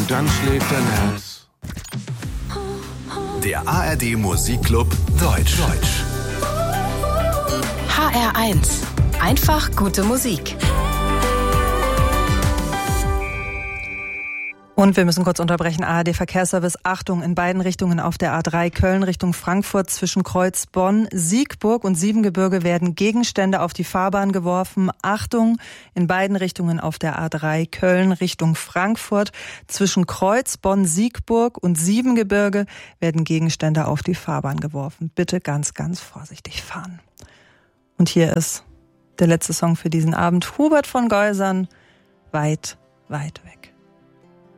und dann schlägt dein Herz. Der ARD Musikclub Deutsch. HR1. Einfach gute Musik. Und wir müssen kurz unterbrechen. ARD Verkehrsservice. Achtung, in beiden Richtungen auf der A3 Köln Richtung Frankfurt zwischen Kreuz Bonn, Siegburg und Siebengebirge werden Gegenstände auf die Fahrbahn geworfen. Achtung, in beiden Richtungen auf der A3 Köln Richtung Frankfurt zwischen Kreuz Bonn, Siegburg und Siebengebirge werden Gegenstände auf die Fahrbahn geworfen. Bitte ganz, ganz vorsichtig fahren. Und hier ist der letzte Song für diesen Abend. Hubert von Geusern, Weit, weit weg.